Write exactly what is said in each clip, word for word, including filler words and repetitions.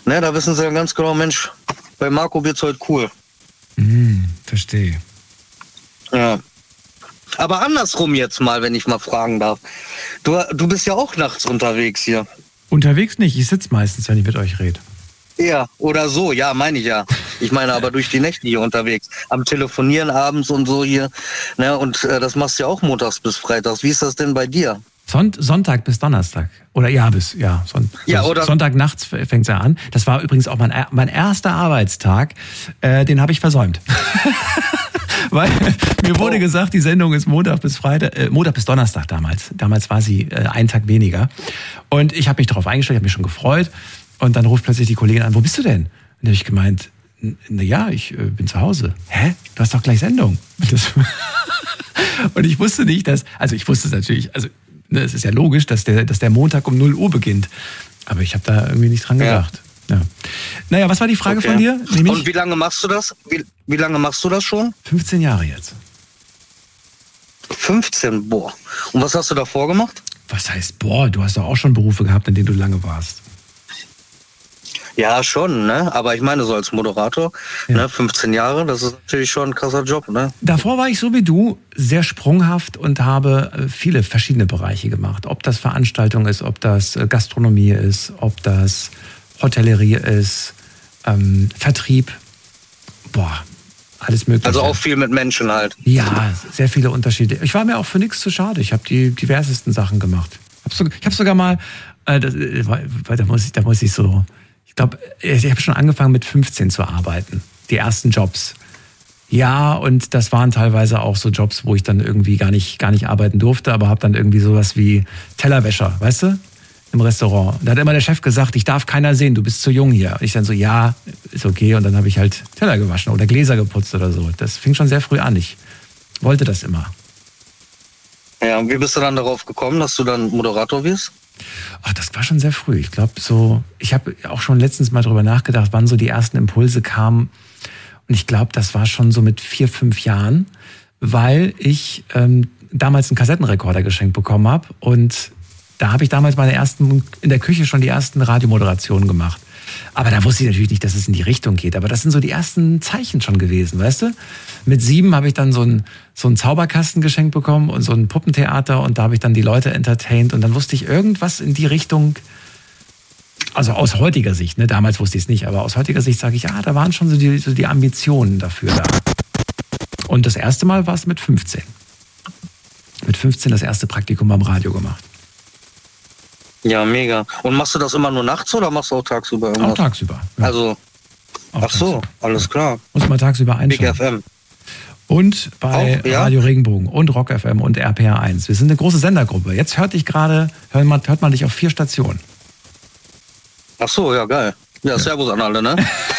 Ne, da wissen sie dann ganz genau, Mensch, bei Marco wird's heute cool. Mm, verstehe. Ja. Aber andersrum jetzt mal, wenn ich mal fragen darf. Du, du bist ja auch nachts unterwegs hier. Unterwegs nicht, ich sitze meistens, wenn ich mit euch rede. Ja, oder so, ja, meine ich ja. Ich meine aber durch die Nächte hier unterwegs. Am Telefonieren abends und so hier. Ne, und äh, das machst du ja auch montags bis freitags. Wie ist das denn bei dir? Son- Sonntag bis Donnerstag. Oder ja, bis, ja, Son- ja oder Sonntag nachts fängt es ja an. Das war übrigens auch mein, mein erster Arbeitstag. Äh, den habe ich versäumt. Weil mir wurde oh. gesagt, die Sendung ist Montag bis Freitag, äh, Montag bis Donnerstag damals. Damals war sie äh, einen Tag weniger. Und ich habe mich darauf eingestellt, habe mich schon gefreut. Und dann ruft plötzlich die Kollegin an, wo bist du denn? Und dann habe ich gemeint, na ja, ich äh, bin zu Hause. Hä? Du hast doch gleich Sendung. Das und ich wusste nicht, dass, also ich wusste es natürlich, also ne, es ist ja logisch, dass der, dass der Montag um null Uhr beginnt. Aber ich habe da irgendwie nicht dran gedacht. Ja. Ja. Naja, was war die Frage okay. von dir? Nämlich, und wie lange machst du das? Wie, wie lange machst du das schon? fünfzehn Jahre jetzt. fünfzehn, boah. Und was hast du davor gemacht? Was heißt, boah, du hast doch auch schon Berufe gehabt, in denen du lange warst. Ja, schon, ne? Aber ich meine, so als Moderator, ja. ne, fünfzehn Jahre, das ist natürlich schon ein krasser Job, ne? Davor war ich so wie du sehr sprunghaft und habe viele verschiedene Bereiche gemacht. Ob das Veranstaltung ist, ob das Gastronomie ist, ob das Hotellerie ist, ähm, Vertrieb, boah, alles mögliche. Also auch viel mit Menschen halt. Ja, sehr viele Unterschiede. Ich war mir auch für nichts zu schade. Ich habe die diversesten Sachen gemacht. Ich habe sogar mal, äh, das, da, muss ich, da muss ich so, ich glaube, ich habe schon angefangen mit fünfzehn zu arbeiten. Die ersten Jobs. Ja, und das waren teilweise auch so Jobs, wo ich dann irgendwie gar nicht, gar nicht arbeiten durfte, aber habe dann irgendwie sowas wie Tellerwäscher, weißt du? Im Restaurant. Da hat immer der Chef gesagt, ich darf keiner sehen, du bist zu jung hier. Und ich dann so, ja, ist okay. Und dann habe ich halt Teller gewaschen oder Gläser geputzt oder so. Das fing schon sehr früh an. Ich wollte das immer. Ja, und wie bist du dann darauf gekommen, dass du dann Moderator wirst? Ach, das war schon sehr früh. Ich glaube so, ich habe auch schon letztens mal drüber nachgedacht, wann so die ersten Impulse kamen. Und ich glaube, das war schon so mit vier, fünf Jahren, weil ich ähm, damals einen Kassettenrekorder geschenkt bekommen habe und da habe ich damals meine ersten, in der Küche schon die ersten Radiomoderationen gemacht. Aber da wusste ich natürlich nicht, dass es in die Richtung geht. Aber das sind so die ersten Zeichen schon gewesen, weißt du? Mit sieben habe ich dann so einen, so einen Zauberkasten geschenkt bekommen und so ein Puppentheater und da habe ich dann die Leute entertained und dann wusste ich irgendwas in die Richtung, also aus heutiger Sicht, ne? Damals wusste ich es nicht, aber aus heutiger Sicht sage ich, ah, da waren schon so die, so die Ambitionen dafür da. Und das erste Mal war es mit fünfzehn. Mit fünfzehn das erste Praktikum beim Radio gemacht. Ja, mega. Und machst du das immer nur nachts oder machst du auch tagsüber irgendwas? Auch tagsüber. Ja. Also, auch ach so, tagsüber. Alles klar. Muss man tagsüber einschalten. Big F M. Und bei auch, ja? Radio Regenbogen und Rock F M und R P R eins. Wir sind eine große Sendergruppe. Jetzt hört dich gerade, hört man, hört man dich auf vier Stationen. Ach so, ja, geil. Ja, ja. Servus an alle, ne?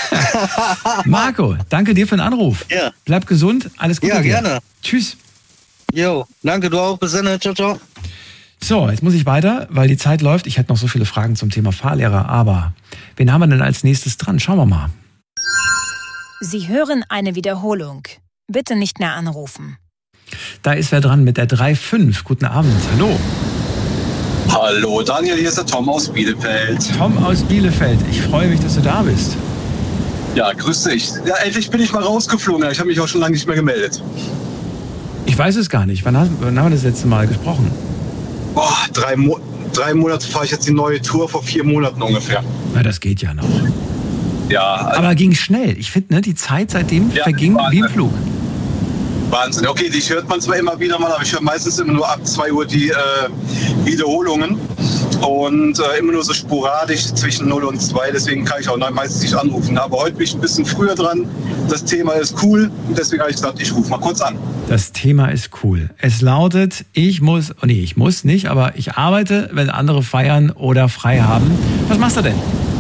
Marco, danke dir für den Anruf. Ja. Bleib gesund, alles Gute Ja, dir. gerne. Tschüss. Jo, danke, du auch. Bis dann. Ciao, ciao. So, jetzt muss ich weiter, weil die Zeit läuft. Ich hätte noch so viele Fragen zum Thema Fahrlehrer, aber wen haben wir denn als nächstes dran? Schauen wir mal. Sie hören eine Wiederholung. Bitte nicht mehr anrufen. Da ist wer dran mit der drei fünf. Guten Abend, hallo. Hallo Daniel, hier ist der Tom aus Bielefeld. Tom aus Bielefeld, ich freue mich, dass du da bist. Ja, grüß dich. Ja, endlich bin ich mal rausgeflogen. Ich habe mich auch schon lange nicht mehr gemeldet. Ich weiß es gar nicht. Wann haben, wann haben wir das letzte Mal gesprochen? Boah, drei, Mo- drei Monate fahre ich jetzt die neue Tour, vor vier Monaten ungefähr. Na, das geht ja noch. Ja. Also aber ging schnell. Ich finde, ne, die Zeit seitdem ja, verging Wahnsinn. wie im Flug. Wahnsinn. Okay, die hört man zwar immer wieder mal, aber ich höre meistens immer nur ab zwei Uhr die äh, Wiederholungen. Und äh, immer nur so sporadisch zwischen null und zwei, deswegen kann ich auch meistens nicht anrufen. Aber heute bin ich ein bisschen früher dran. Das Thema ist cool und deswegen habe ich gesagt, ich rufe mal kurz an. Das Thema ist cool. Es lautet, ich muss, oh nee, ich muss nicht, aber ich arbeite, wenn andere feiern oder frei haben. Was machst du denn?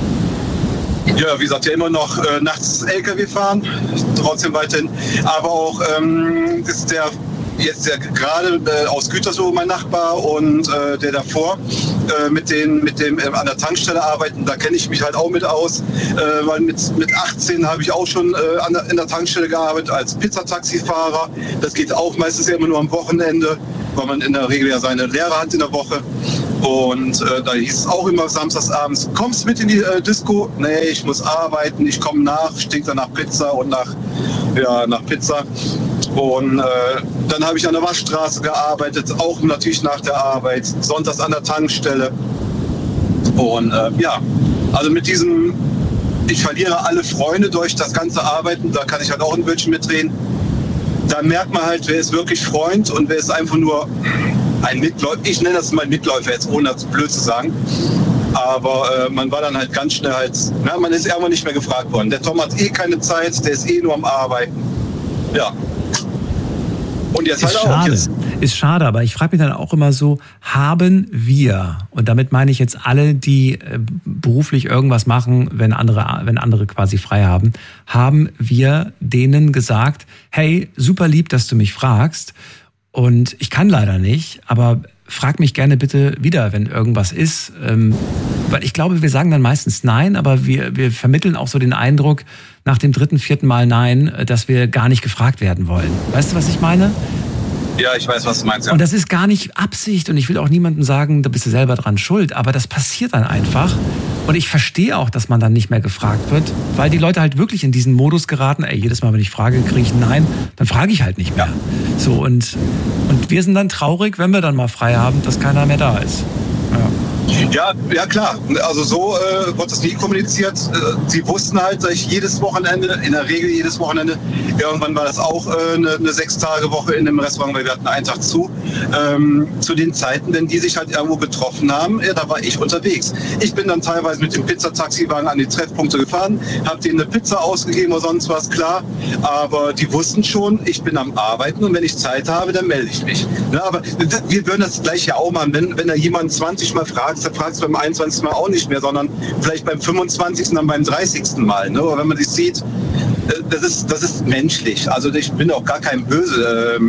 Ja, wie gesagt, ja immer noch äh, nachts L K W fahren, trotzdem weiterhin. Aber auch ähm, ist der jetzt der gerade äh, aus Gütersloh mein Nachbar und äh, der davor äh, mit den mit dem äh, an der Tankstelle arbeiten, da kenne ich mich halt auch mit aus, äh, weil mit mit achtzehn habe ich auch schon äh, an der, in der Tankstelle gearbeitet als Pizzataxifahrer. Das geht auch meistens ja immer nur am Wochenende, weil man in der Regel ja seine Lehre hat in der Woche. Und äh, da hieß es auch immer samstagsabends, kommst mit in die äh, Disco? Nee, ich muss arbeiten, ich komme nach, stinkt dann nach Pizza und nach, ja, nach Pizza. Und äh, dann habe ich an der Waschstraße gearbeitet, auch natürlich nach der Arbeit, sonntags an der Tankstelle. Und äh, ja, also mit diesem, ich verliere alle Freunde durch das ganze Arbeiten, da kann ich halt auch ein Bildchen mitdrehen. Da merkt man halt, wer ist wirklich Freund und wer ist einfach nur ein Mitläufer. Ich nenne das mal Mitläufer jetzt, ohne das blöd zu sagen. Aber äh, man war dann halt ganz schnell halt, na, man ist irgendwann nicht mehr gefragt worden. Der Tom hat eh keine Zeit, der ist eh nur am Arbeiten. Ja. Und jetzt ist halt schade. auch. Jetzt. Ist schade, aber ich frage mich dann auch immer so, haben wir, und damit meine ich jetzt alle, die äh, beruflich irgendwas machen, wenn andere, wenn andere quasi frei haben, haben wir denen gesagt, hey, super lieb, dass du mich fragst und ich kann leider nicht, aber frag mich gerne bitte wieder, wenn irgendwas ist. Ähm, weil ich glaube, wir sagen dann meistens nein, aber wir, wir vermitteln auch so den Eindruck, nach dem dritten, vierten Mal nein, dass wir gar nicht gefragt werden wollen. Weißt du, was ich meine? Ja, ich weiß, was du meinst. Ja. Und das ist gar nicht Absicht und ich will auch niemandem sagen, da bist du selber dran schuld, aber das passiert dann einfach. Und ich verstehe auch, dass man dann nicht mehr gefragt wird, weil die Leute halt wirklich in diesen Modus geraten, ey, jedes Mal, wenn ich frage, kriege ich ein Nein, dann frage ich halt nicht mehr. Ja. So, und, und wir sind dann traurig, wenn wir dann mal frei haben, dass keiner mehr da ist. Ja. Ja, ja klar. Also so äh, wird das nie kommuniziert. Äh, sie wussten halt, dass ich jedes Wochenende, in der Regel jedes Wochenende, irgendwann war das auch äh, eine, eine Sechs-Tage-Woche in dem Restaurant, weil wir hatten einen Tag zu, ähm, zu den Zeiten, wenn die sich halt irgendwo getroffen haben, ja, da war ich unterwegs. Ich bin dann teilweise mit dem Pizzataxiwagen an die Treffpunkte gefahren, habe denen eine Pizza ausgegeben oder sonst was, klar. Aber die wussten schon, ich bin am Arbeiten und wenn ich Zeit habe, dann melde ich mich. Ja, aber wir würden das gleich ja auch machen, wenn, wenn da jemand zwanzig Mal fragt, dann fragst du beim einundzwanzigsten Mal auch nicht mehr, sondern vielleicht beim fünfundzwanzigsten dann beim dreißigsten Mal. Ne? Aber wenn man sich sieht, das ist, das ist menschlich. Also ich bin auch gar kein Böse.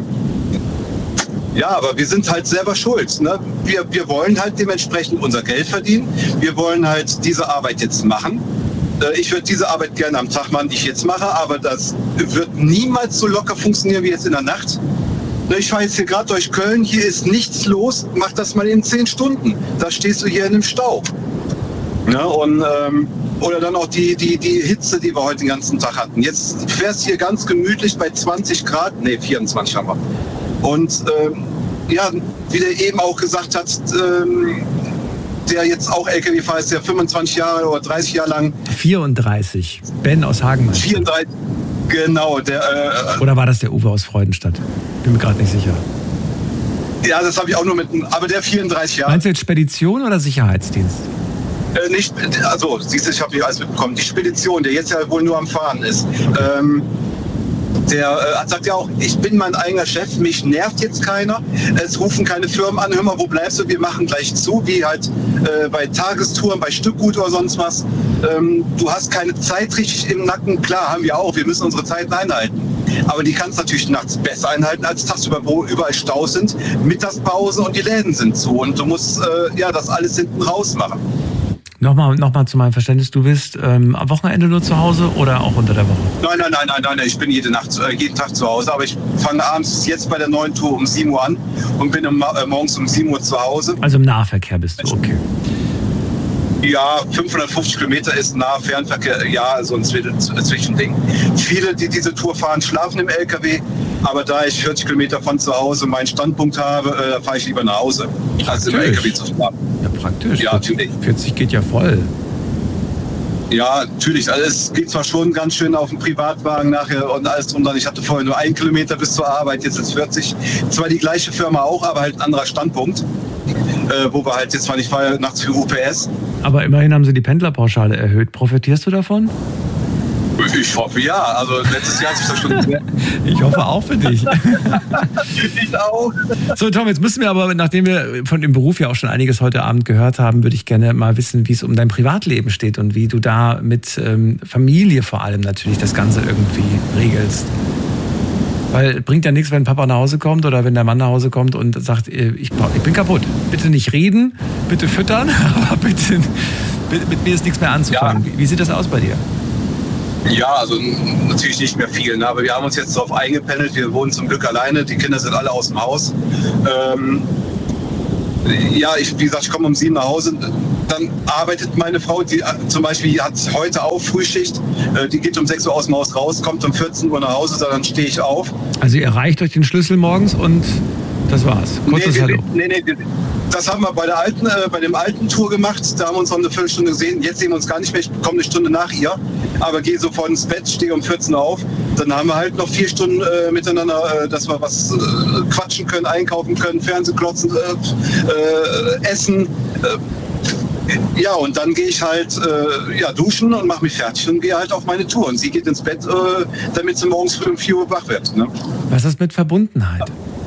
Ja, aber wir sind halt selber schuld. Ne? Wir, wir wollen halt dementsprechend unser Geld verdienen. Wir wollen halt diese Arbeit jetzt machen. Ich würde diese Arbeit gerne am Tag machen, die ich jetzt mache, aber das wird niemals so locker funktionieren wie jetzt in der Nacht. Ich fahre jetzt hier gerade durch Köln, hier ist nichts los, mach das mal in zehn Stunden. Da stehst du hier in dem Stau. Ja, und, ähm, oder dann auch die, die, die Hitze, die wir heute den ganzen Tag hatten. Jetzt fährst du hier ganz gemütlich bei zwanzig Grad, nee, vierundzwanzig haben wir. Und ähm, ja, wie der eben auch gesagt hat, ähm, der jetzt auch L K W-Fahrer ist, der fünfundzwanzig Jahre oder dreißig Jahre lang. vierunddreißig. Ben aus Hagenmann. vierunddreißig. Genau, der. Äh, Oder war das der Uwe aus Freudenstadt? Bin mir gerade nicht sicher. Ja, das habe ich auch nur mit. Aber der vierunddreißig Jahre. Meinst du jetzt Spedition oder Sicherheitsdienst? Äh, nicht, also, siehst du, ich habe nicht alles mitbekommen. Die Spedition, der jetzt ja wohl nur am Fahren ist. Okay. Ähm, Der äh, sagt ja auch, ich bin mein eigener Chef, mich nervt jetzt keiner. Es rufen keine Firmen an, hör mal, wo bleibst du? Wir machen gleich zu, wie halt äh, bei Tagestouren, bei Stückgut oder sonst was. Ähm, du hast keine Zeit richtig im Nacken. Klar, haben wir auch, wir müssen unsere Zeiten einhalten. Aber die kannst du natürlich nachts besser einhalten als tagsüber, wo überall Staus sind, Mittagspause und die Läden sind zu. Und du musst äh, ja das alles hinten raus machen. Nochmal, nochmal zu meinem Verständnis, du bist ähm, am Wochenende nur zu Hause oder auch unter der Woche? Nein, nein, nein, nein, nein, ich bin jede Nacht, äh, jeden Tag zu Hause, aber ich fange abends jetzt bei der neuen Tour um sieben Uhr an und bin um, äh, morgens um sieben Uhr zu Hause. Also im Nahverkehr bist du, okay. Ja, fünfhundertfünfzig Kilometer ist nah, Fernverkehr, ja, so ein Zwischending. Viele, die diese Tour fahren, schlafen im L K W, aber da ich vierzig Kilometer von zu Hause meinen Standpunkt habe, äh, fahre ich lieber nach Hause, als im L K W zu schlafen. Ja, praktisch. Ja, natürlich. vierzig geht ja voll. Ja, natürlich. Also es geht zwar schon ganz schön auf den Privatwagen nachher und alles drum. Ich hatte vorher nur einen Kilometer bis zur Arbeit, jetzt ist vierzig. Zwar die gleiche Firma auch, aber halt ein anderer Standpunkt. Äh, wo wir halt jetzt zwar nicht fahre nachts für U P S. Aber immerhin haben sie die Pendlerpauschale erhöht. Profitierst du davon? Ich hoffe ja. Also letztes Jahr hat sich das schon sehr. Ich hoffe auch für dich. Ich auch. So, Tom, jetzt müssen wir aber, nachdem wir von dem Beruf ja auch schon einiges heute Abend gehört haben, würde ich gerne mal wissen, wie es um dein Privatleben steht und wie du da mit ähm, Familie vor allem natürlich das Ganze irgendwie regelst. Weil bringt ja nichts, wenn Papa nach Hause kommt oder wenn der Mann nach Hause kommt und sagt, ich, ich bin kaputt. Bitte nicht reden, bitte füttern, aber bitte mit mir ist nichts mehr anzufangen. Ja. Wie sieht das aus bei dir? Ja, also natürlich nicht mehr viel, ne? Aber wir haben uns jetzt darauf eingependelt. Wir wohnen zum Glück alleine, die Kinder sind alle aus dem Haus. Ähm, ja, ich, wie gesagt, ich komme um sieben nach Hause. Dann arbeitet meine Frau, die zum Beispiel hat heute auch Frühschicht. Die geht um sechs Uhr aus dem Haus raus, kommt um vierzehn Uhr nach Hause, dann stehe ich auf. Also ihr erreicht euch den Schlüssel morgens und das war's. Kurzes nee, Hallo. Nee, nee, nee, das haben wir bei der alten, äh, bei dem alten Tour gemacht. Da haben wir uns noch eine Viertelstunde gesehen. Jetzt sehen wir uns gar nicht mehr. Ich komme eine Stunde nach ihr, aber gehe sofort ins Bett, stehe um vierzehn Uhr auf. Dann haben wir halt noch vier Stunden äh, miteinander, äh, dass wir was äh, quatschen können, einkaufen können, Fernsehen klotzen, äh, äh, essen. Äh, Ja, und dann gehe ich halt äh, ja, duschen und mache mich fertig und gehe halt auf meine Tour. Und sie geht ins Bett, äh, damit sie morgens früh um vier Uhr wach wird. Ne? Was ist mit Verbundenheit?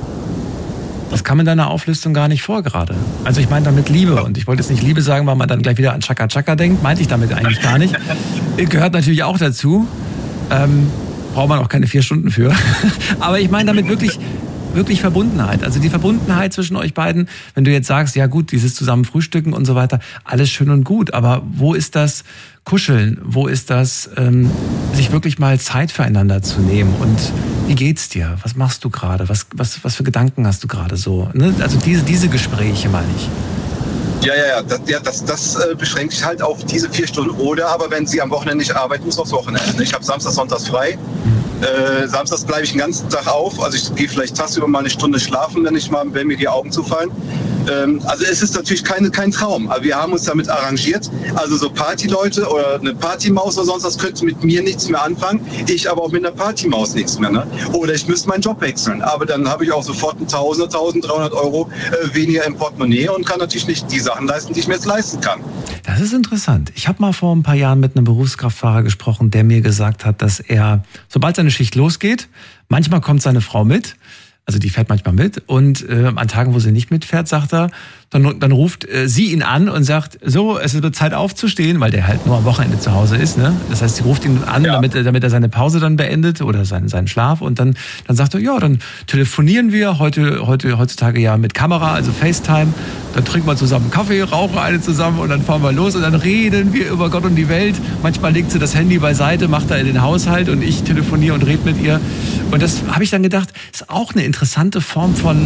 Das kam in deiner Auflistung gar nicht vor gerade. Also ich meine damit Liebe. Und ich wollte jetzt nicht Liebe sagen, weil man dann gleich wieder an Chaka Chaka denkt. Meinte ich damit eigentlich gar nicht. Gehört natürlich auch dazu. Ähm, braucht man auch keine vier Stunden für. Aber ich meine damit wirklich... wirklich Verbundenheit. Also die Verbundenheit zwischen euch beiden, wenn du jetzt sagst, ja gut, dieses zusammen Frühstücken und so weiter, alles schön und gut, aber wo ist das Kuscheln? Wo ist das, ähm, sich wirklich mal Zeit füreinander zu nehmen? Und wie geht's dir? Was machst du gerade? Was, was, was für Gedanken hast du gerade so? Ne? Also diese, diese Gespräche meine ich. Ja, ja, ja, das, ja, das, das äh, beschränkt sich halt auf diese vier Stunden. Oder aber wenn sie am Wochenende nicht arbeiten muss, aufs Wochenende. Ich habe Samstag, Sonntags frei. Äh, samstags bleibe ich den ganzen Tag auf. Also ich gehe vielleicht tagsüber mal eine Stunde schlafen, wenn, ich mal, wenn mir die Augen zufallen. Ähm, also es ist natürlich keine, kein Traum. Aber wir haben uns damit arrangiert. Also so Partyleute oder eine Partymaus oder sonst was könnte mit mir nichts mehr anfangen. Ich aber auch mit einer Partymaus nichts mehr. Ne? Oder ich müsste meinen Job wechseln. Aber dann habe ich auch sofort ein Tausender, tausenddreihundert Euro äh, weniger im Portemonnaie und kann natürlich nicht die Sachen leisten, die ich mir jetzt leisten kann. Das ist interessant. Ich habe mal vor ein paar Jahren mit einem Berufskraftfahrer gesprochen, der mir gesagt hat, dass er, sobald seine Schicht losgeht, manchmal kommt seine Frau mit, also die fährt manchmal mit und äh, an Tagen, wo sie nicht mitfährt, sagt er, dann, dann ruft äh, sie ihn an und sagt, so, es wird Zeit aufzustehen, weil der halt nur am Wochenende zu Hause ist, ne? Das heißt, sie ruft ihn an, ja. damit, damit er seine Pause dann beendet oder seinen, seinen Schlaf und dann, dann sagt er, ja, dann telefonieren wir heute, heute, heutzutage ja mit Kamera, also FaceTime, dann trinken wir zusammen Kaffee, rauchen eine zusammen und dann fahren wir los und dann reden wir über Gott und die Welt. Manchmal legt sie das Handy beiseite, macht da in den Haushalt und ich telefoniere und rede mit ihr. Und das habe ich dann gedacht, ist auch eine interessante Form von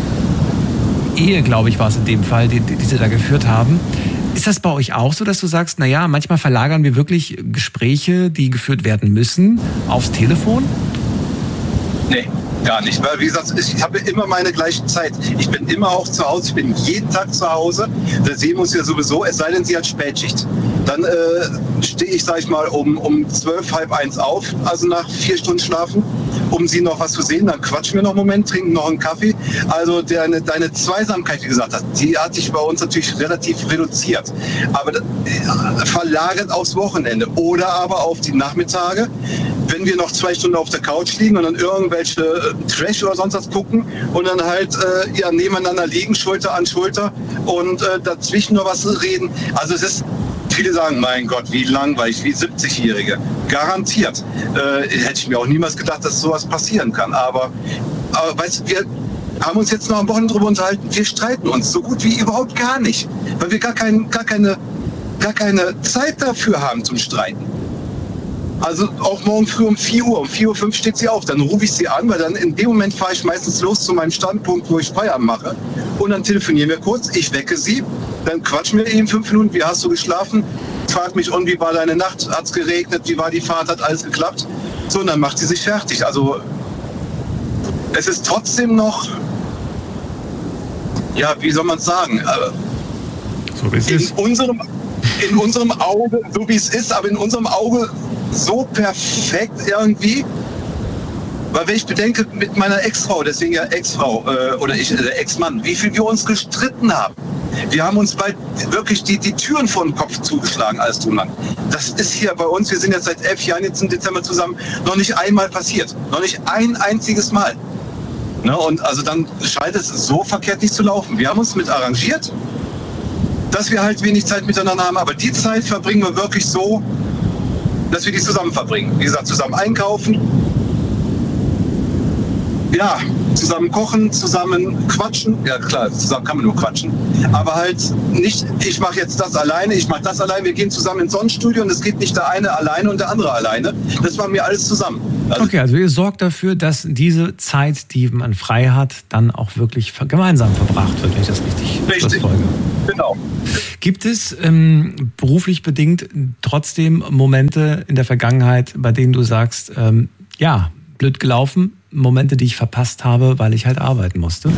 Ehe, glaube ich, war es in dem Fall, die, die sie da geführt haben. Ist das bei euch auch so, dass du sagst, naja, manchmal verlagern wir wirklich Gespräche, die geführt werden müssen, aufs Telefon? Nee, gar nicht. Weil, wie gesagt, ich habe immer meine gleiche Zeit. Ich bin immer auch zu Hause. Ich bin jeden Tag zu Hause. Da sehen wir uns ja sowieso, es sei denn, sie hat Spätschicht. Dann äh, stehe ich, sag ich mal, um, um zwölf, halb eins auf, also nach vier Stunden Schlafen, um sie noch was zu sehen. Dann quatschen wir noch einen Moment, trinken noch einen Kaffee. Also deine, deine Zweisamkeit, wie gesagt, die hat sich bei uns natürlich relativ reduziert. Aber äh, verlagert aufs Wochenende oder aber auf die Nachmittage, wenn wir noch zwei Stunden auf der Couch liegen und dann irgendwelche äh, Trash oder sonst was gucken und dann halt äh, ja, nebeneinander liegen, Schulter an Schulter und äh, dazwischen noch was reden. Also es ist, viele sagen, mein Gott, wie langweilig, wie siebzigjährige. Garantiert. Äh, hätte ich mir auch niemals gedacht, dass sowas passieren kann. Aber, aber weißt du, wir haben uns jetzt noch am Wochenende drüber unterhalten. Wir streiten uns so gut wie überhaupt gar nicht. Weil wir gar, kein, gar, keine, gar keine Zeit dafür haben zum Streiten. Also auch morgen früh um vier Uhr, um vier Uhr fünf steht sie auf. Dann rufe ich sie an, weil dann in dem Moment fahre ich meistens los zu meinem Standpunkt, wo ich Feierabend mache. Und dann telefonieren wir kurz, ich wecke sie, dann quatschen wir eben fünf Minuten, wie hast du geschlafen? Fragt mich, und wie war deine Nacht? Hat es geregnet? Wie war die Fahrt? Hat alles geklappt? So, und dann macht sie sich fertig. Also es ist trotzdem noch, ja, wie soll man es sagen? So wie es in ist. Unserem, in unserem Auge, so wie es ist, aber in unserem Auge so perfekt irgendwie. Weil wenn ich bedenke, mit meiner Ex-Frau, deswegen ja Ex-Frau äh, oder ich, äh, Ex-Mann, wie viel wir uns gestritten haben. Wir haben uns bald wirklich die, die Türen vor den Kopf zugeschlagen, alles drum lang. Das ist hier bei uns, wir sind jetzt seit elf Jahren jetzt im Dezember zusammen, noch nicht einmal passiert. Noch nicht ein einziges Mal. Ne? Und also dann scheint es so verkehrt nicht zu laufen. Wir haben uns mit arrangiert, dass wir halt wenig Zeit miteinander haben, aber die Zeit verbringen wir wirklich so, dass wir die zusammen verbringen. Wie gesagt, zusammen einkaufen, ja, zusammen kochen, zusammen quatschen. Ja klar, zusammen kann man nur quatschen. Aber halt nicht, ich mache jetzt das alleine, ich mache das alleine. Wir gehen zusammen ins Sonnenstudio und es geht nicht der eine alleine und der andere alleine. Das machen wir alles zusammen. Also okay, also ihr sorgt dafür, dass diese Zeit, die man frei hat, dann auch wirklich gemeinsam verbracht wird, wenn ich das richtig verfolge. Genau. Gibt es ähm, beruflich bedingt trotzdem Momente in der Vergangenheit, bei denen du sagst, ähm, ja, blöd gelaufen, Momente, die ich verpasst habe, weil ich halt arbeiten musste?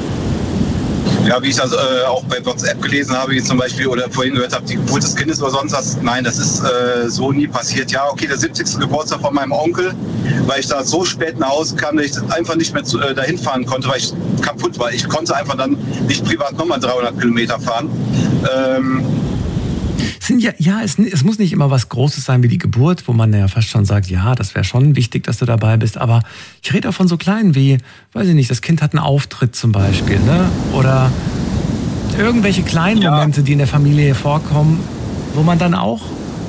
Ja, wie ich das äh, auch bei WhatsApp gelesen habe, wie zum Beispiel, oder vorhin gehört habe, die Geburt des Kindes oder sonst was. Nein, das ist äh, so nie passiert. Ja, okay, der siebzigste Geburtstag von meinem Onkel, weil ich da so spät nach Hause kam, dass ich einfach nicht mehr zu, äh, dahin fahren konnte, weil ich kaputt war. Ich konnte einfach dann nicht privat nochmal dreihundert Kilometer fahren. Ähm, Sind ja, ja es, es muss nicht immer was Großes sein wie die Geburt, wo man ja fast schon sagt, ja, das wäre schon wichtig, dass du dabei bist. Aber ich rede auch von so kleinen wie, weiß ich nicht, das Kind hat einen Auftritt zum Beispiel, ne? Oder irgendwelche kleinen ja. Momente, die in der Familie vorkommen, wo man dann auch,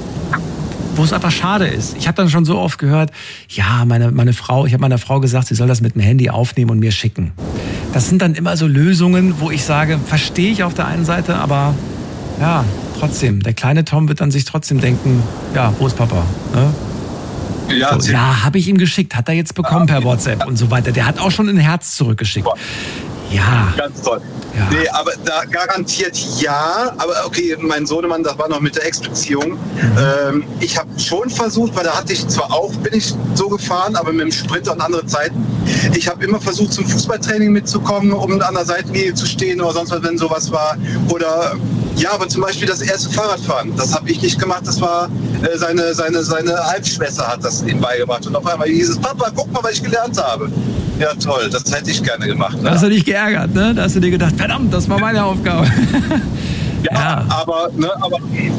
wo es einfach schade ist. Ich habe dann schon so oft gehört, ja, meine, meine Frau, ich habe meiner Frau gesagt, sie soll das mit dem Handy aufnehmen und mir schicken. Das sind dann immer so Lösungen, wo ich sage, verstehe ich auf der einen Seite, aber ja, trotzdem, der kleine Tom wird dann sich trotzdem denken, ja, wo ist Papa? Ne? Ja, so, ja habe ich ihm geschickt, hat er jetzt bekommen per WhatsApp und so weiter. Der hat auch schon ein Herz zurückgeschickt. Ja. Ganz toll. Ja. Nee, aber da garantiert ja. Aber okay, mein Sohnemann, das war noch mit der Ex-Beziehung. Mhm. Ähm, ich habe schon versucht, weil da hatte ich zwar auch, bin ich so gefahren, aber mit dem Sprinter und andere Zeiten. Ich habe immer versucht, zum Fußballtraining mitzukommen, um an der Seitenlinie zu stehen oder sonst was, wenn sowas war. Oder ja, aber zum Beispiel das erste Fahrradfahren, das habe ich nicht gemacht. Das war äh, seine, seine, seine Halbschwester hat das ihm beigebracht. Und auf einmal hieß es, Papa, guck mal, was ich gelernt habe. Ja, toll, das hätte ich gerne gemacht. Ne? Da hast du dich geärgert, ne? Da hast du dir gedacht, verdammt, das war meine Aufgabe. Ja, ja, aber, ne, aber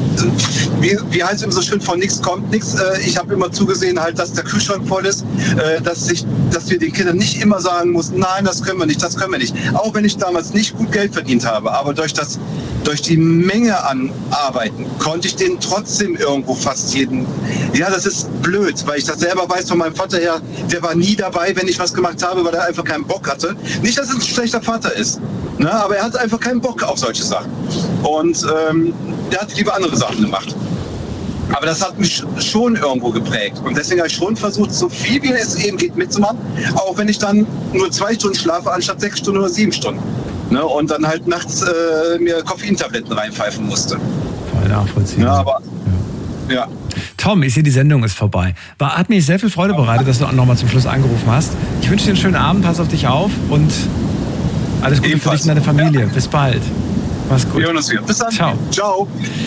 wie, wie heißt es immer so schön, von nichts kommt nichts. Äh, ich habe immer zugesehen, halt, dass der Kühlschrank voll ist, äh, dass, ich, dass wir den Kindern nicht immer sagen mussten, nein, das können wir nicht, das können wir nicht. Auch wenn ich damals nicht gut Geld verdient habe, aber durch, das, durch die Menge an Arbeiten konnte ich denen trotzdem irgendwo fast jeden... Ja, das ist blöd, weil ich das selber weiß von meinem Vater her, der war nie dabei, wenn ich was gemacht habe, weil er einfach keinen Bock hatte. Nicht, dass es ein schlechter Vater ist, ne, aber er hat einfach keinen Bock auf solche Sachen. Und ähm, der hat lieber andere Sachen gemacht. Aber das hat mich schon irgendwo geprägt. Und deswegen habe ich schon versucht, so viel wie es eben geht mitzumachen. Auch wenn ich dann nur zwei Stunden schlafe, anstatt sechs Stunden oder sieben Stunden. Ne? Und dann halt nachts äh, mir Koffeintabletten reinpfeifen musste. Voll nachvollziehbar. Ja, aber, ja. ja. Tom, ich sehe, die Sendung ist vorbei. War, hat mir sehr viel Freude bereitet, dass du auch nochmal zum Schluss angerufen hast. Ich wünsche dir einen schönen Abend, pass auf dich auf und alles Gute Ebenfalls. Für dich und deine Familie. Ja. Bis bald. Mach's gut. Wir hören uns wieder. Bis dann. Ciao. Ciao.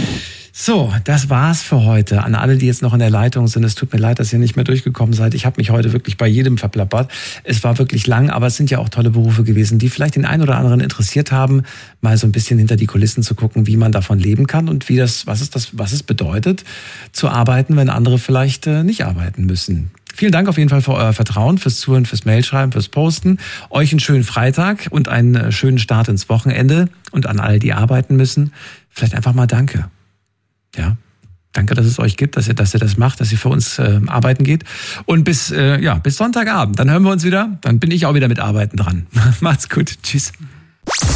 So, das war's für heute. An alle, die jetzt noch in der Leitung sind, es tut mir leid, dass ihr nicht mehr durchgekommen seid. Ich habe mich heute wirklich bei jedem verplappert. Es war wirklich lang, aber es sind ja auch tolle Berufe gewesen, die vielleicht den einen oder anderen interessiert haben, mal so ein bisschen hinter die Kulissen zu gucken, wie man davon leben kann und wie das, was es das, was es bedeutet, zu arbeiten, wenn andere vielleicht äh, nicht arbeiten müssen. Vielen Dank auf jeden Fall für euer Vertrauen, fürs Zuhören, fürs Mailschreiben, fürs Posten. Euch einen schönen Freitag und einen schönen Start ins Wochenende. Und an alle, die arbeiten müssen, vielleicht einfach mal Danke. Ja, danke, dass es euch gibt, dass ihr, dass ihr das macht, dass ihr für uns äh, arbeiten geht. Und bis, äh, ja, bis Sonntagabend. Dann hören wir uns wieder. Dann bin ich auch wieder mit Arbeiten dran. Macht's gut. Tschüss.